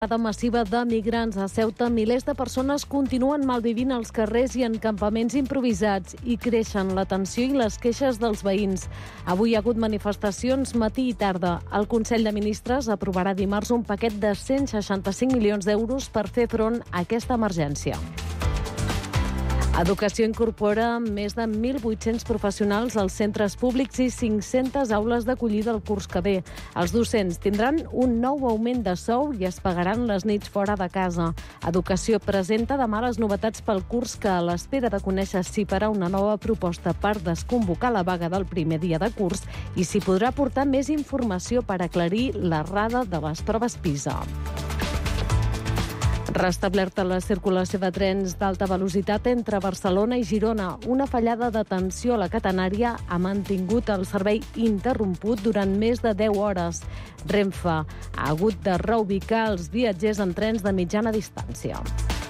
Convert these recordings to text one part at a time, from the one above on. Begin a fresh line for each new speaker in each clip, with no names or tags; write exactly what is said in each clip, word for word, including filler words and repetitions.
massiva de migrants a Ceuta, milers de persones continuen malvivint als carrers i en campaments improvisats i creixen la tensió i les queixes dels veïns. Avui hi ha hagut manifestacions matí i tarda. El Consell de Ministres aprovarà dimarts un paquet de cent seixanta-cinc milions d'euros per fer front a aquesta emergència. Educació incorpora més de mil vuit-cents professionals als centres públics i cinc-centes aules d'acollida el curs que ve. Els docents tindran un nou augment de sou i es pagaran les nits fora de casa. Educació presenta demà les novetats pel curs que, a l'espera de conèixer si farà una nova proposta per desconvocar la vaga del primer dia de curs i si podrà aportar més informació per aclarir l'errada de les proves PISA. Restablerta la circulació de trens d'alta velocitat entre Barcelona i Girona. Una fallada de tensió a la catenària ha mantingut el servei interromput durant més de deu hores. Renfe ha hagut de reubicar els viatgers en trens de mitjana distància.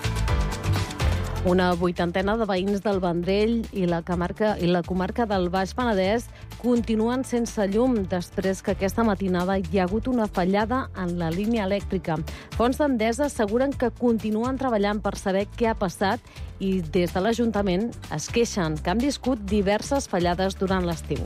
Una vuitantena de veïns del Vendrell i la comarca, i la comarca del Baix Penedès continuen sense llum després que aquesta matinada hi ha hagut una fallada en la línia elèctrica. Fonts d'Endesa asseguren que continuen treballant per saber què ha passat i des de l'Ajuntament es queixen que han viscut diverses fallades durant l'estiu.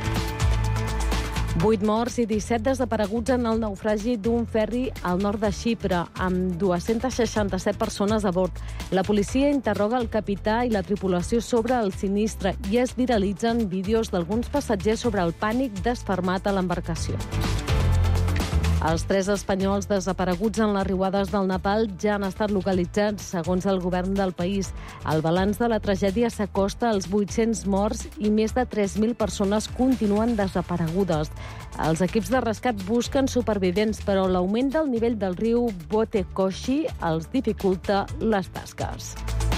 Vuit morts i disset desapareguts en el naufragi d'un ferri al nord de Xipre, amb dues-centes seixanta-set persones a bord. La policia interroga el capità i la tripulació sobre el sinistre i es viralitzen vídeos d'alguns passatgers sobre el pànic desfermat a l'embarcació. Els tres espanyols desapareguts en les riuades del Nepal ja han estat localitzats, segons el govern del país. El balanç de la tragèdia s'acosta als vuit-cents morts i més de tres mil persones continuen desaparegudes. Els equips de rescat busquen supervivents, però l'augment del nivell del riu Botekoshi els dificulta les tasques.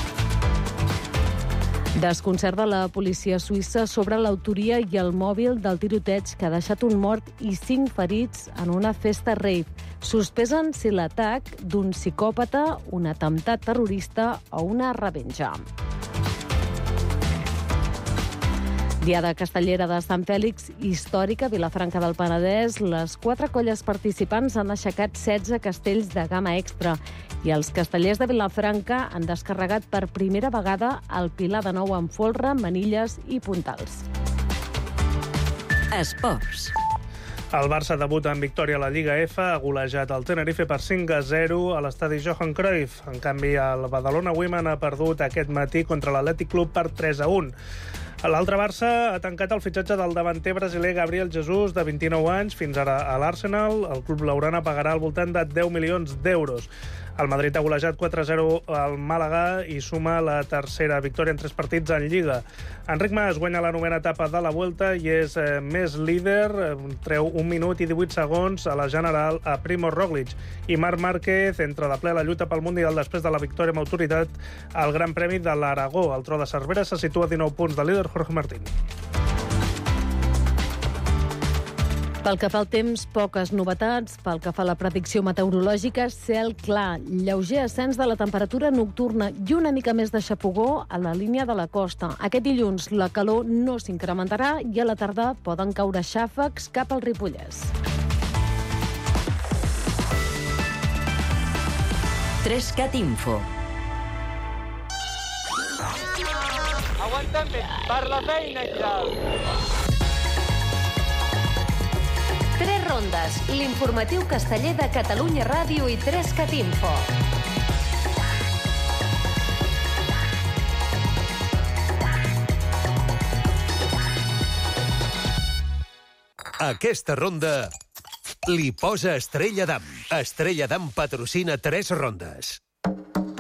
Desconcert de la policia suïssa sobre l'autoria i el mòbil del tiroteig que ha deixat un mort i cinc ferits en una festa rave. Sospesen si l'atac d'un psicòpata, un atemptat terrorista o una revenja. Diada Castellera de Sant Fèlix, històrica a Vilafranca del Penedès. Les quatre colles participants han aixecat setze castells de gamma extra i els castellers de Vilafranca han descarregat per primera vegada el Pilar de Nou amb folre, manilles i puntals.
Esports.
El Barça debuta en victòria a la Lliga F, ha golejat el Tenerife per cinc a zero a l'estadi Johan Cruyff. En canvi, el Badalona Women ha perdut aquest matí contra l'Atlètic Club per tres a un. L'altre Barça ha tancat el fitxatge del davanter brasiler Gabriel Jesus, de vint-i-nou anys, fins ara a l'Arsenal. El club blaugrana pagarà al voltant de deu milions d'euros. El Madrid ha golejat quatre a zero al Màlaga i suma la tercera victòria en tres partits en Lliga. Enric Mas guanya la novena etapa de la Vuelta i és eh, més líder, eh, treu un minut i divuit segons a la general a Primož Roglič. I Marc Márquez entra de ple a la lluita pel Mundial després de la victòria amb autoritat al Gran Premi de l'Aragó. El Tro de Cervera se situa a dinou punts de líder Jorge Martín.
Pel que fa al temps, poques novetats. Pel que fa a la predicció meteorològica, cel clar, lleuger ascens de la temperatura nocturna i una mica més de xafogor a la línia de la costa. Aquest dilluns la calor no s'incrementarà i a la tarda poden caure xàfecs cap al Ripollès.
Trescat Info.
Aguanta'm bé, per la feina i tal.
Tres rondes, l'informatiu casteller de Catalunya Ràdio i Trescat Info.
Aquesta ronda li posa Estrella Damm. Estrella Damm patrocina tres rondes.